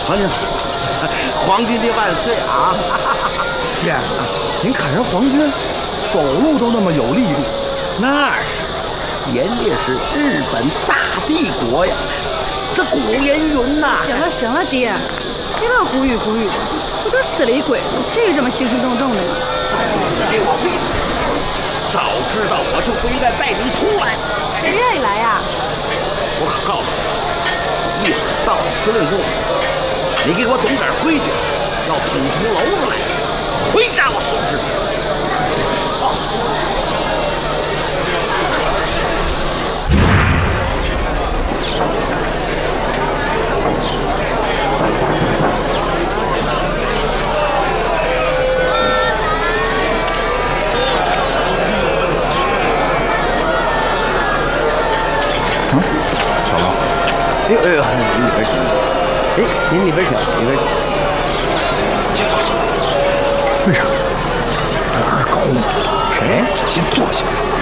皇军，皇军的万岁啊！ 爹，您看人皇军走路都那么有力度， 那是，人家是日本大帝国呀。这古人云呐， 行了行了，爹，别老古语古语的，不就死了一鬼子，至于这么兴师动众的吗？ 给我闭嘴！早知道我就不应该带你出来。 谁愿意来呀？ 我可告诉你，一会儿到了司令部，你给我懂点规矩，要捅出篓子来，回家我收拾你。 小龙， 哎呦哎呦，你里边请。哎，您里边请，里边请。 先坐下。为啥？这二狗。 谁？ 先坐下。